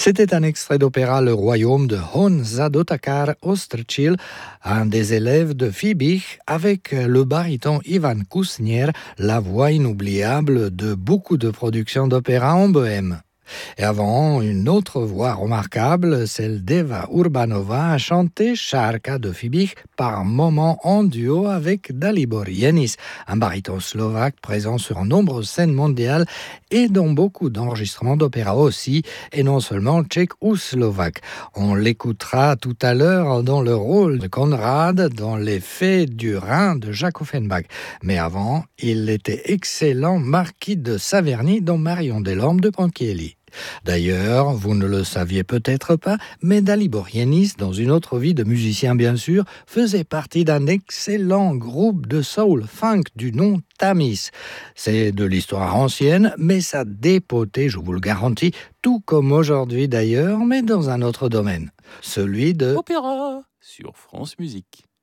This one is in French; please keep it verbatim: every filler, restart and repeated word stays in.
C'était un extrait d'opéra Le Royaume de Honza d'Otakar Ostrčil, un des élèves de Fiebig, avec le baryton Ivan Kusnier, la voix inoubliable de beaucoup de productions d'opéra en Bohême. Et avant, une autre voix remarquable, celle d'Eva Urbanova, a chanté Šárka de Fiebig par moments en duo avec Dalibor Jenis, un baryton slovaque présent sur nombreuses scènes mondiales et dans beaucoup d'enregistrements d'opéra aussi, et non seulement tchèque ou slovaque. On l'écoutera tout à l'heure dans le rôle de Conrad dans Les Fées du Rhin de Jacques Offenbach. Mais avant, il était excellent marquis de Saverny dans Marion Delorme de Ponchielli. D'ailleurs, vous ne le saviez peut-être pas, mais Dalibor Jenis, dans une autre vie de musicien bien sûr, faisait partie d'un excellent groupe de soul funk du nom Tamis. C'est de l'histoire ancienne, mais ça dépotait, je vous le garantis, tout comme aujourd'hui d'ailleurs, mais dans un autre domaine, celui de Opéra sur France Musique.